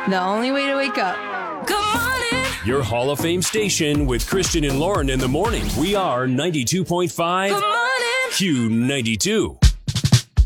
The only way to wake up. Good morning. Your Hall of Fame station with Kristen and Lauren in the morning. We are 92.5 Good morning. Q92.